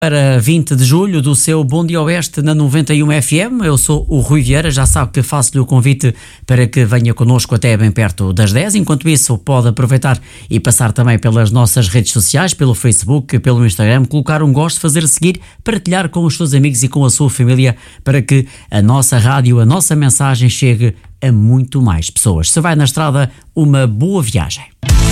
Para 20 de julho do seu Bom Dia Oeste na 91 FM, eu sou o Rui Vieira, já sabe que faço-lhe o convite para que venha connosco até bem perto das 10. Enquanto isso, pode aproveitar e passar também pelas nossas redes sociais, pelo Facebook, pelo Instagram, colocar um gosto, fazer seguir, partilhar com os seus amigos e com a sua família para que a nossa rádio, a nossa mensagem chegue a muito mais pessoas. Se vai na estrada, uma boa viagem.